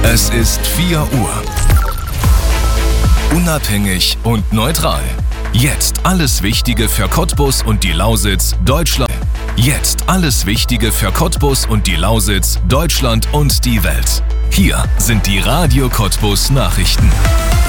Es ist 4 Uhr. Unabhängig und neutral. Jetzt alles Wichtige für Cottbus und die Lausitz, Deutschland. Jetzt alles Wichtige für Cottbus und die Lausitz, Deutschland und die Welt. Hier sind die Radio Cottbus Nachrichten.